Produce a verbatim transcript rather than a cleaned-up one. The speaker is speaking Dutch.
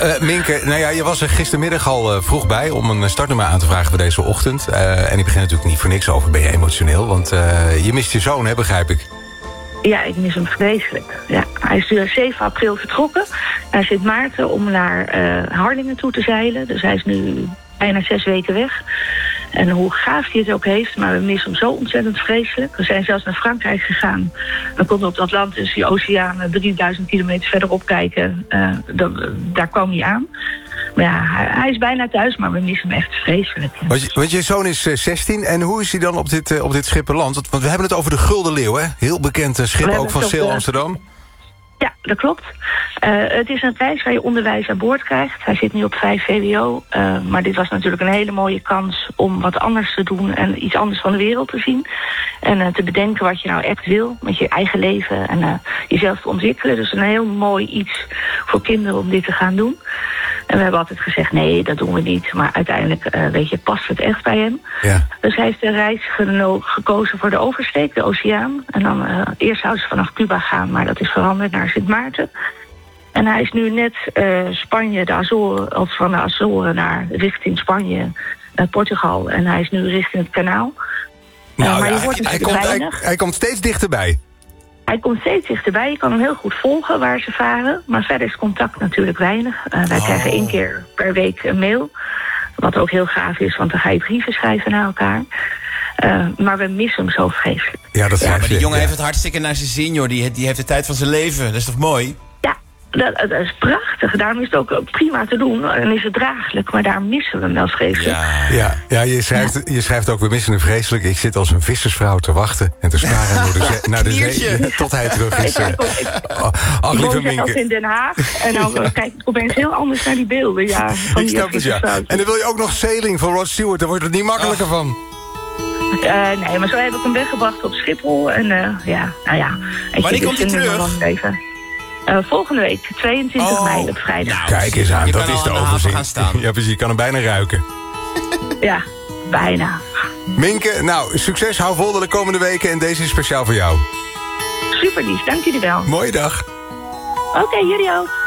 Uh, Minke, nou ja, je was er gistermiddag al uh, vroeg bij om een startnummer aan te vragen voor deze ochtend. Uh, en ik begin natuurlijk niet voor niks over, ben je emotioneel. Want uh, je mist je zoon, hè, begrijp ik. Ja, ik mis hem vreselijk. Ja, hij is nu zeven april vertrokken naar Sint Maarten om naar uh, Harlingen toe te zeilen. Dus hij is nu bijna zes weken weg. En hoe gaaf hij het ook heeft, maar we missen hem zo ontzettend vreselijk. We zijn zelfs naar Frankrijk gegaan. We konden op de Atlantis, die oceaan, drieduizend kilometer verderop kijken. Uh, dat, daar kwam hij aan. Maar ja, hij, hij is bijna thuis, maar we missen hem echt vreselijk. Want je, want je zoon is uh, zestien, en hoe is hij dan op dit, uh, op dit schip beland? Want we hebben het over de Gulden Leeuw, hè? Heel bekend uh, schip, ook van Sail Amsterdam. Ja, dat klopt. Uh, het is een reis waar je onderwijs aan boord krijgt. Hij zit nu op vijf V W O. Uh, maar dit was natuurlijk een hele mooie kans om wat anders te doen en iets anders van de wereld te zien. En uh, te bedenken wat je nou echt wil met je eigen leven en uh, jezelf te ontwikkelen. Dus een heel mooi iets voor kinderen om dit te gaan doen. En we hebben altijd gezegd, nee, dat doen we niet. Maar uiteindelijk, uh, weet je, past het echt bij hem. Ja. Dus hij heeft de reis geno- gekozen voor de oversteek, de oceaan. En dan uh, eerst zou ze vanaf Cuba gaan, maar dat is veranderd naar Sint Maarten. En hij is nu net uh, Spanje, de Azoren, of van de Azoren naar richting Spanje, naar Portugal. En hij is nu richting het kanaal. Nou, uh, maar ja, je wordt hij, hij, natuurlijk komt, weinig. hij, hij komt steeds dichterbij. Hij komt steeds dichterbij. Je kan hem heel goed volgen waar ze varen. Maar verder is contact natuurlijk weinig. Uh, wij Oh. krijgen één keer per week een mail. Wat ook heel gaaf is, want dan ga je brieven schrijven naar elkaar. Uh, maar we missen hem zo vreselijk. Ja, dat Ja, maar die je, jongen ja. heeft het hartstikke naar zijn zin, joh. Die, die heeft de tijd van zijn leven. Dat is toch mooi? Ja, dat, dat is prachtig. Daarom is het ook prima te doen. En is het draaglijk. Maar daar missen we hem wel vreselijk. Ja. Ja, ja, je, schrijft, je schrijft ook, we missen hem vreselijk. Ik zit als een vissersvrouw te wachten en te staren naar de zee, naar de zee Kniertje. tot hij terug is. Ik, Uh, ik, ik, oh, ach, ik lieve woon zelf Minke. in Den Haag. En dan uh, kijk ik opeens heel anders naar die beelden. Ja, van Ik die snap het, ja. vissersvrouwtjes. En dan wil je ook nog Sailing van Rod Stewart. Daar wordt het niet makkelijker van. Uh, nee, maar zo heb ik hem weggebracht op Schiphol. En uh, ja, nou ja. weet je, Wanneer dit komt hij vinden we terug? nog Even. Uh, volgende week, tweeëntwintig Oh. mei op vrijdag. Nou, Kijk eens aan, je dat kan is al de aan de haven overzien. gaan staan. Ja, precies, je kan hem bijna ruiken. Ja, bijna. Minke, nou, succes, hou vol de komende weken. En deze is speciaal voor jou. Super lief, dank jullie wel. Mooie dag. Oké, okay, jullie ook.